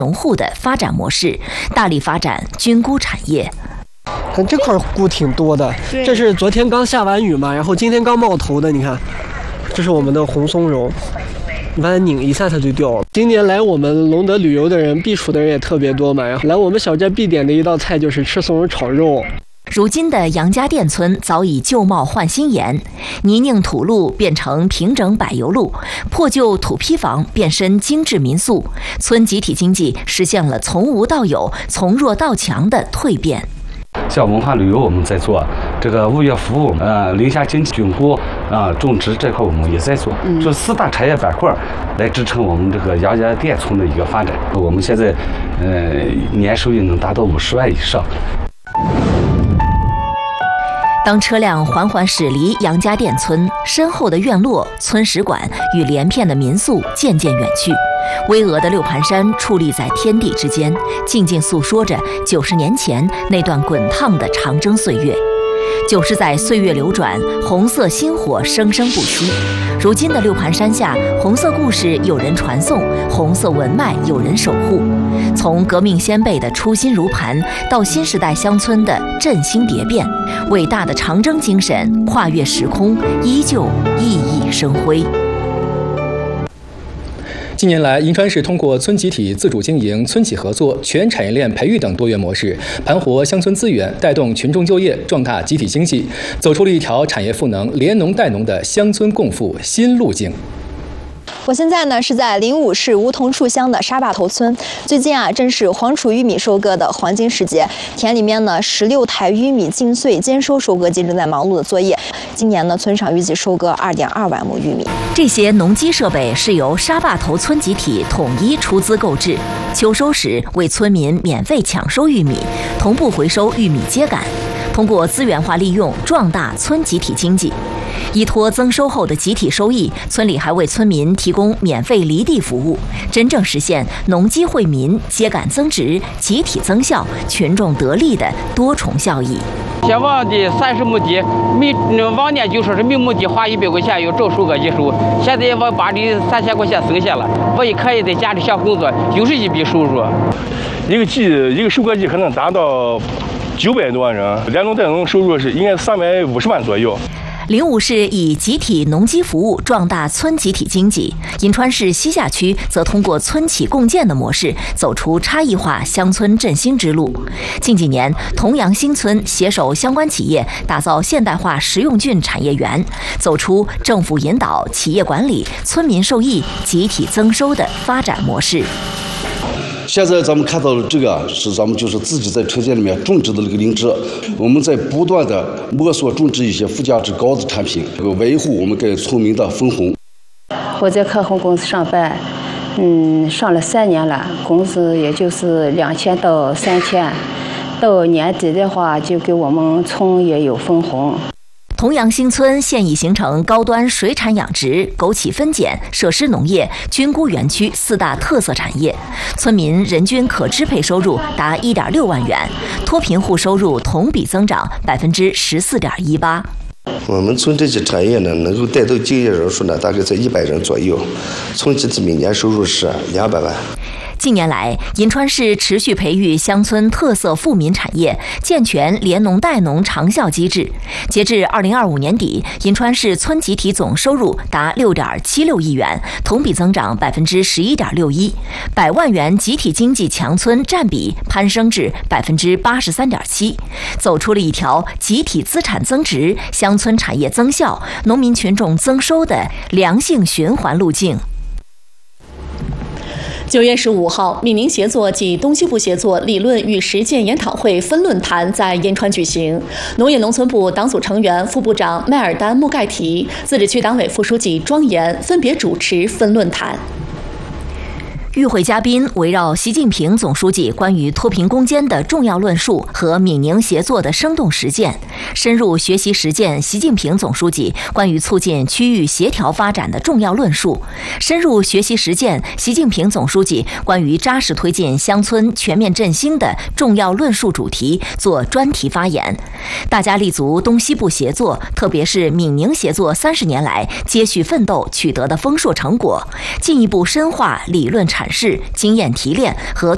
农户的发展模式，大力发展菌菇产业。 看这块菇挺多的，这是昨天刚下完雨嘛，然后今天刚冒头的，你看，这是我们的红松茸。你把它拧一下，它就掉了。今年来我们隆德旅游的人，避暑的人也特别多嘛。然后来我们小镇必点的一道菜就是吃松茸炒肉。 如今的杨家店村早已旧貌换新颜，泥泞土路变成平整柏油路，破旧土坯房变身精致民宿，村集体经济实现了从无到有、从弱到强的蜕变。 像文化旅游我们在做，这个物业服务，林下经济、菌菇种植这块我们也在做，这4大产业板块来支撑我们这个杨家店村的一个发展。我们现在年收益能达到50万以上。 当车辆缓缓驶离杨家店村，身后的院落、村史馆与连片的民宿渐渐远去，巍峨的六盘山矗立在天地之间，静静诉说着90年前那段滚烫的长征岁月。就是在岁月流转，红色薪火生生不息。如今的六盘山下，红色故事有人传颂，红色文脉有人守护。从革命先辈的初心如磐，到新时代乡村的振兴蝶变，伟大的长征精神跨越时空，依旧熠熠生辉。 近年来，银川市通过村集体自主经营、村企合作、全产业链培育等多元模式，盘活乡村资源，带动群众就业，壮大集体经济，走出了一条产业赋能、连农带农的乡村共富新路径。 我现在呢是在临武市梧桐树乡的沙坝头村，最近正是黄储玉米收割的黄金时节，田里面呢16台玉米净穗兼收收割机正在忙碌的作业。今年呢，村上预计收割2.2万亩玉米。 这些农机设备是由沙坝头村集体统一出资购置，秋收时为村民免费抢收玉米，同步回收玉米秸秆，通过资源化利用壮大村集体经济。依托增收后的集体收益，村里还为村民提供免费犁地服务，真正实现农机惠民、秸秆增值、集体增效、群众得利的多重效益。 先往的30亩地，往年就说是每亩地花100块钱，有照收割机收，现在我把这3000块钱省下了，我也可以在家里想工作，又是一笔收入。 一个收割机可能达到900多万人，连农带农收入是应该350万左右。 临武市以集体农机服务壮大村集体经济，银川市西夏区则通过村企共建的模式，走出差异化乡村振兴之路。近几年，同阳新村携手相关企业，打造现代化食用菌产业园，走出政府引导、企业管理、村民受益、集体增收的发展模式。 现在咱们看到的这个是咱们就是自己在车间里面种植的那个灵芝，我们在不断的摸索种植一些附加值高的产品，维护我们给村民的分红。 我在客户公司上班，上了3年了，工资也就是2000到3000，到年底的话就给我们村也有分红。 同阳新村现已形成高端水产养殖、枸杞分拣、设施农业、菌菇园区4大特色产业，村民人均可支配收入达1.6万元，脱贫户收入同比增长14.18%。 我们村这些产业呢，能够带动就业人数呢，大概在100人左右，村集体每年收入是200万。 近年来，银川市持续培育乡村特色富民产业，健全连农带农长效机制。截至2025年底，银川市村集体总收入达6.76亿元，同比增长11.61%，百万元集体经济强村占比攀升至83.7%，走出了一条集体资产增值、乡村产业增效、农民群众增收的良性循环路径。 9月15号，闽宁协作暨东西部协作理论与实践研讨会分论坛在银川举行。农业农村部党组成员、副部长麦尔丹·穆盖提、自治区党委副书记庄严分别主持分论坛。 与会嘉宾围绕习近平总书记关于脱贫攻坚的重要论述和闽宁协作的生动实践，深入学习实践习近平总书记关于促进区域协调发展的重要论述，深入学习实践习近平总书记关于扎实推进乡村全面振兴的重要论述主题做专题发言。大家立足东西部协作，特别是闽宁协作30年来接续奋斗取得的丰硕成果，进一步深化理论阐释、经验提炼和